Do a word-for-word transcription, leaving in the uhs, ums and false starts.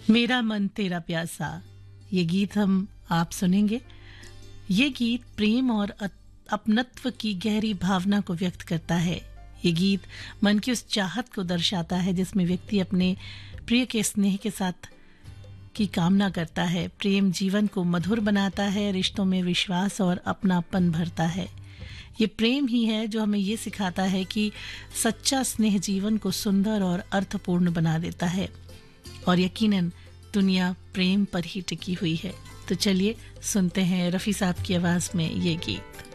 मेरा मन तेरा प्यासा, ये गीत हम आप सुनेंगे। ये गीत प्रेम और अत- अपनत्व की गहरी भावना को व्यक्त करता है। ये गीत मन की उस चाहत को दर्शाता है जिसमें व्यक्ति अपने प्रिय के स्नेह के साथ की कामना करता है। प्रेम जीवन को मधुर बनाता है, रिश्तों में विश्वास और अपनापन भरता है। ये प्रेम ही है जो हमें ये सिखाता है कि सच्चा स्नेह जीवन को सुंदर और अर्थपूर्ण बना देता है, और यकीनन दुनिया प्रेम पर ही टिकी हुई है। तो चलिए सुनते हैं रफ़ी साहब की आवाज़ में ये गीत।